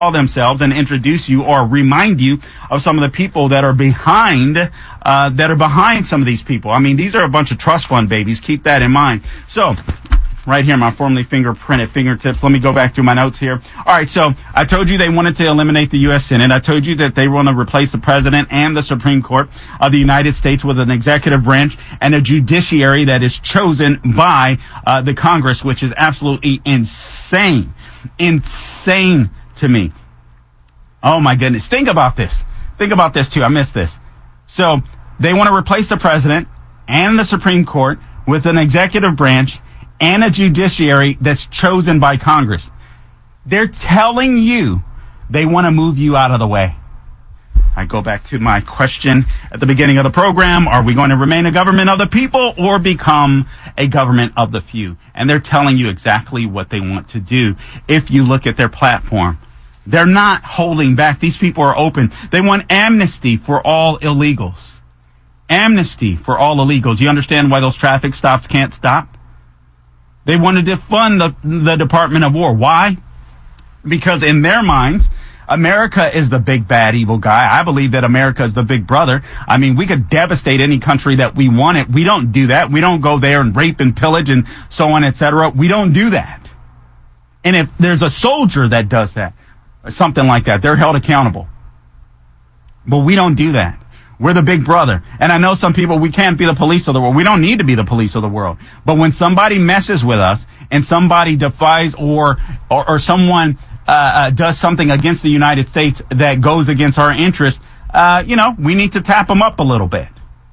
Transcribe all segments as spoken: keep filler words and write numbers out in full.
themselves and introduce you or remind you of some of the people that are behind uh that are behind some of these people. I mean, these are a bunch of trust fund babies. Keep that in mind. So right here, my formerly fingerprinted fingertips. Let me go back through my notes here. All right, so I told you they wanted to eliminate the U S Senate. I told you that they want to replace the president and the Supreme Court of the United States with an executive branch and a judiciary that is chosen by uh the Congress, which is absolutely insane. Insane to me. Oh my goodness. Think about this. Think about this too. I missed this. So they want to replace the president and the Supreme Court with an executive branch and a judiciary that's chosen by Congress. They're telling you they want to move you out of the way. I go back to my question at the beginning of the program. Are we going to remain a government of the people or become a government of the few? And they're telling you exactly what they want to do. If you look at their platform, they're not holding back. These people are open. They want amnesty for all illegals. Amnesty for all illegals. You understand why those traffic stops can't stop? They want to defund the, the Department of War. Why? Because in their minds, America is the big, bad, evil guy. I believe that America is the big brother. I mean, we could devastate any country that we wanted. We don't do that. We don't go there and rape and pillage and so on, et cetera. We don't do that. And if there's a soldier that does that, or something like that, they're held accountable. But we don't do that. We're the big brother. And I know some people, we can't be the police of the world. We don't need to be the police of the world. But when somebody messes with us and somebody defies or, or, or someone uh, uh, does something against the United States that goes against our interests, uh, you know, we need to tap them up a little bit.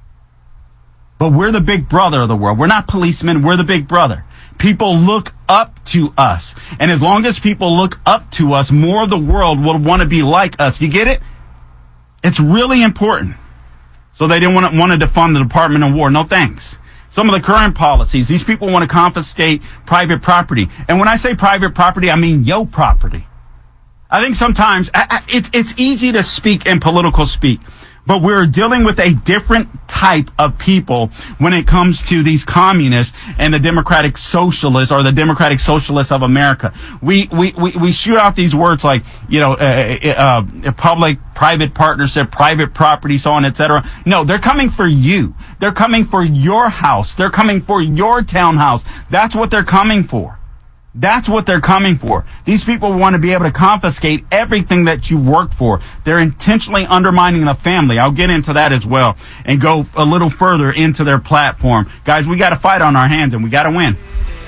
But we're the big brother of the world. We're not policemen. We're the big brother. People look up to us. And as long as people look up to us, more of the world will want to be like us. You get it? It's really important. So they didn't want to, want to defund the Department of War. No thanks. Some of the current policies, these people want to confiscate private property. And when I say private property, I mean your property. I think sometimes I, I, it's, it's easy to speak in political speak, but we're dealing with a different type of people when it comes to these communists and the democratic socialists or the democratic socialists of America. We, we, we, we shoot out these words like, you know, uh, uh, public, private partnership, private property, so on, et cetera. No, they're coming for you. They're coming for your house. They're coming for your townhouse. That's what they're coming for. That's what they're coming for. These people want to be able to confiscate everything that you worked for. They're intentionally undermining the family. I'll get into that as well and go a little further into their platform. Guys, we got a fight on our hands and we got to win.